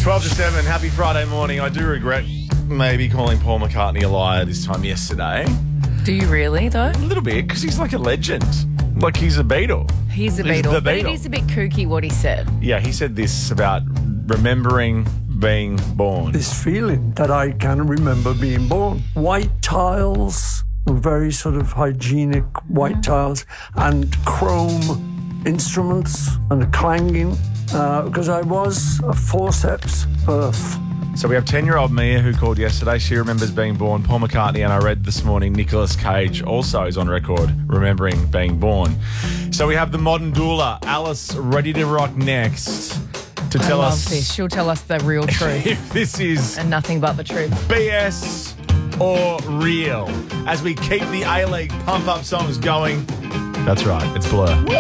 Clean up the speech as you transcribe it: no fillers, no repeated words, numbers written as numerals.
12 to 7, happy Friday morning. I do regret maybe calling Paul McCartney a liar this time yesterday. Do you really, though? A little bit, because he's like a legend. Like he's a Beatle. He's a Beatle, the but it Beatle. is a bit kooky what he said. Yeah, he said this about remembering being born. This feeling that I can remember being born. White tiles, very sort of hygienic white tiles, and chrome instruments and a clanging, because I was a forceps birth. So we have 10-year-old Mia who called yesterday. She remembers being born. Paul McCartney, and I read this morning, Nicolas Cage also is on record remembering being born. So we have the modern doula, Alice, ready to rock next to tell I love us this. She'll tell us the real truth if this is and nothing but the truth. BS or real. As we keep the A-League pump-up songs going. That's right, it's Blur.